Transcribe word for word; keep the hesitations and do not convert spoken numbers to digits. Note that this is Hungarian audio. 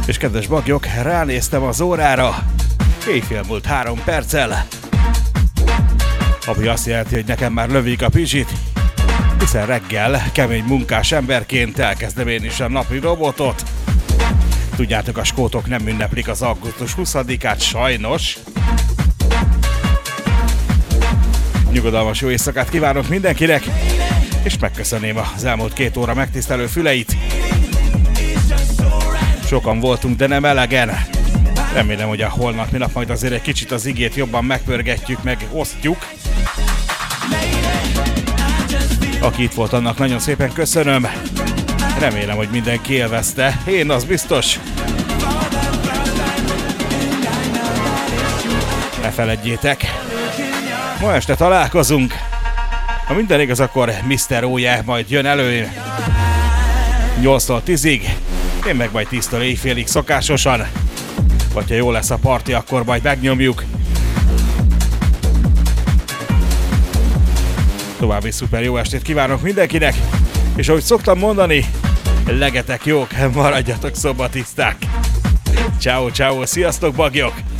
És kedves bagyok, ránéztem az órára, éjfél múlt három perccel, ami azt jelenti, hogy nekem már lövik a pizsit, hiszen reggel kemény munkás emberként elkezdem én is a napi robotot. Tudjátok, a skótok nem ünneplik az augusztus huszadikát, sajnos. Nyugodalmas jó éjszakát kívánok mindenkinek, és megköszönném az elmúlt két óra megtisztelő füleit. Sokan voltunk, de nem elegen. Remélem, hogy a holnapi nap majd azért egy kicsit az igét jobban megpörgetjük, meg osztjuk. Aki itt volt, annak nagyon szépen köszönöm. Remélem, hogy mindenki élvezte. Én az biztos. Ne feledjétek, ma este találkozunk. Ha minden igaz, akkor miszter Óje majd jön elő nyolctól tízig. Én meg majd tíztől éjfélig szokásosan. Vagy ha jó lesz a parti, akkor majd megnyomjuk. További szuper jó estét kívánok mindenkinek, és ahogy szoktam mondani, legetek jók, maradjatok szobatiszták. Ciao, ciao, sziasztok bagyok!